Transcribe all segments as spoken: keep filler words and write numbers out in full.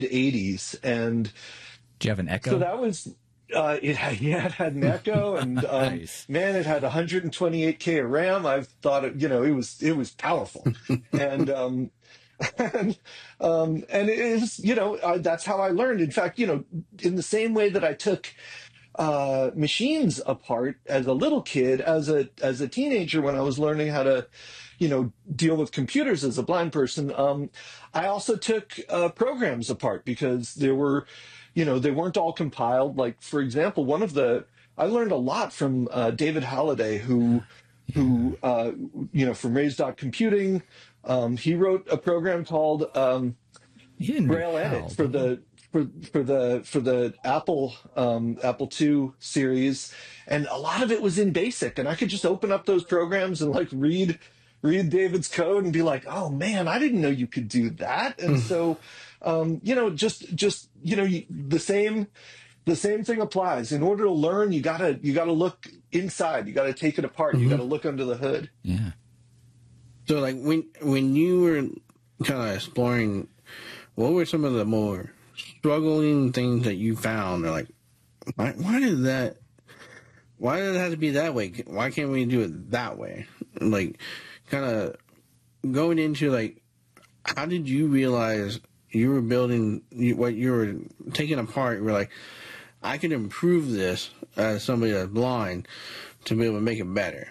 eighties. And do you have an Echo? So that was, uh, it had, yeah, it had an Echo, and um, nice. man, it had one hundred twenty-eight K of RAM. I thought it, you know, it was, it was powerful. and, um, and, um, and it is, you know, uh, that's how I learned. In fact, you know, in the same way that I took uh, machines apart as a little kid, as a, as a teenager, when I was learning how to, you know, deal with computers as a blind person, um, I also took uh, programs apart, because there were, you know, they weren't all compiled. Like, for example, one of the, I learned a lot from uh, David Halliday, who, who, uh, you know, from Raised Dot Computing. Um, he wrote a program called um, Braille Edit for the for for the for the Apple um, Apple two series, and a lot of it was in BASIC, and I could just open up those programs and like read read David's code and be like, oh man, I didn't know you could do that. And so, um, you know, just just you know, you, the same. The same thing applies. In order to learn, you gotta you gotta look inside. You gotta take it apart. Mm-hmm. You gotta look under the hood. Yeah. So, like when when you were kind of exploring, what were some of the more struggling things that you found? Or like, why, why did that? Why did it have to be that way? Why can't we do it that way? Like, kind of going into like, how did you realize you were building what you were taking apart? You were like, I can improve this as somebody that's blind to be able to make it better.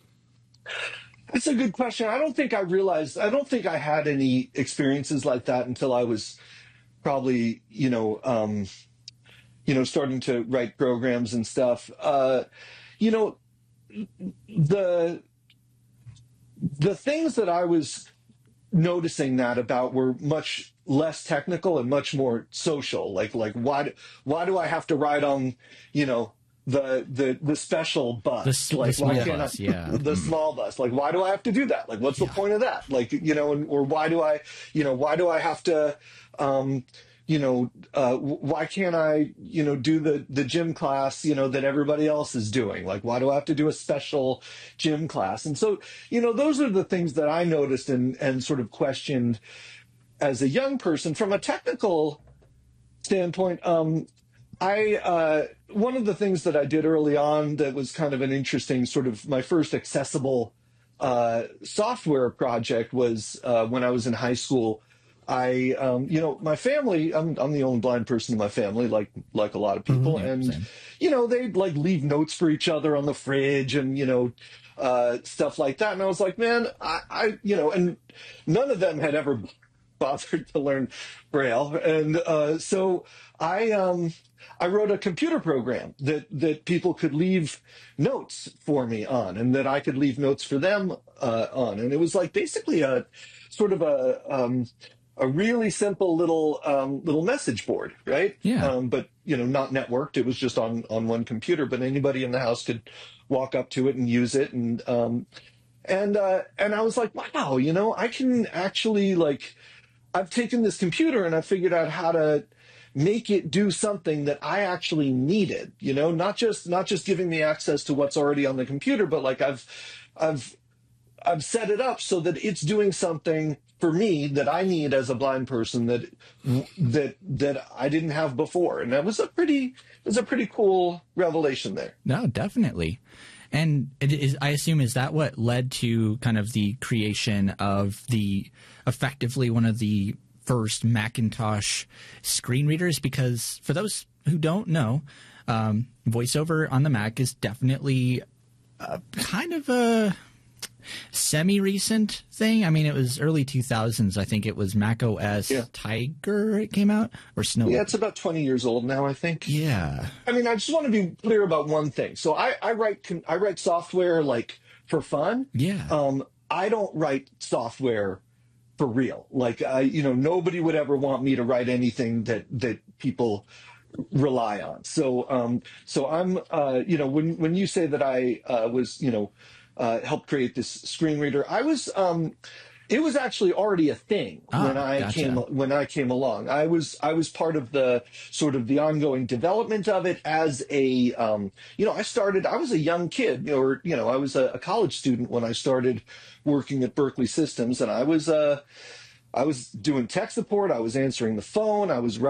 That's a good question. I don't think I realized, I don't think I had any experiences like that until I was probably, you know, um, you know, starting to write programs and stuff. Uh, you know, the, the things that I was noticing that about were much less technical and much more social. Like, like why, why do I have to ride on, you know, the the the special bus, the, like the small why can't bus, I, yeah, the small bus, like why do I have to do that? Like what's yeah. the point of that? Like, you know, and, or why do I, you know, why do I have to, um, you know, uh, why can't I, you know, do the the gym class, you know, that everybody else is doing? Like, why do I have to do a special gym class? And so, you know, those are the things that I noticed and and sort of questioned as a young person. From a technical standpoint, um, I, uh, one of the things that I did early on that was kind of an interesting sort of my first accessible, uh, software project was, uh, when I was in high school. I, um, you know, my family, I'm, I'm the only blind person in my family, like, like a lot of people. Mm-hmm, and, same. you know, they'd like leave notes for each other on the fridge and, you know, uh, stuff like that. And I was like, man, I, I, you know, and none of them had ever bothered to learn Braille. And, uh, so I, um, I wrote a computer program that, that people could leave notes for me on, and that I could leave notes for them uh, on. And it was like basically a sort of a um, a really simple little um, little message board, right? Yeah. Um, but you know, not networked. It was just on on one computer, but anybody in the house could walk up to it and use it. And um, and uh, and I was like, wow, you know, I can actually like, I've taken this computer and I figured out how to make it do something that I actually needed, you know, not just, not just giving me access to what's already on the computer, but like I've, I've, I've set it up so that it's doing something for me that I need as a blind person that, that, that I didn't have before. And that was a pretty, it was a pretty cool revelation there. No, definitely. And it is, I assume, is that what led to kind of the creation of the, effectively one of the first Macintosh screen readers? Because for those who don't know, um, VoiceOver on the Mac is definitely a, kind of a semi-recent thing. I mean, it was early two thousands. I think it was Mac O S yeah. Tiger it came out, or Snow. Yeah, it's about twenty years old now, I think. Yeah. I mean, I just want to be clear about one thing. So I, I write I write software like for fun. Yeah. Um, I don't write software for real. Like, uh, you know, nobody would ever want me to write anything that, that people rely on. So, um, so I'm, uh, you know, when, when you say that I, uh, was, you know, uh, helped create this screen reader, I was, um, it was actually already a thing ah, when I gotcha. came, when I came along. I was, I was part of the sort of the ongoing development of it as a, um, you know, I started, I was a young kid, or, you know, I was a, a college student when I started working at Berkeley Systems, and I was, uh, I was doing tech support. I was answering the phone. I was